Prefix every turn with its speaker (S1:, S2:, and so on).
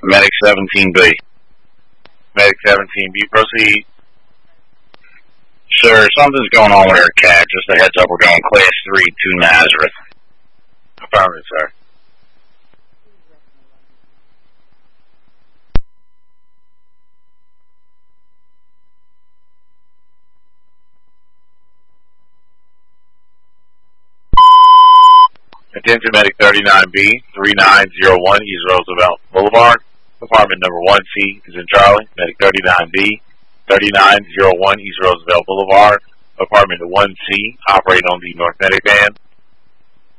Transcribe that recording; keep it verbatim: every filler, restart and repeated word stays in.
S1: Medic seventeen B. Medic seventeen B, proceed. Sir, something's going on with our cat. Just a heads up, we're going class three to Nazareth. Affirmative, sir. Attention Medic thirty-nine B, three nine zero one East Roosevelt Boulevard. Apartment number one C is in Charlie. Medic thirty-nine B, thirty-nine zero one East Roosevelt Boulevard. Apartment one C, operating on the North Medic van.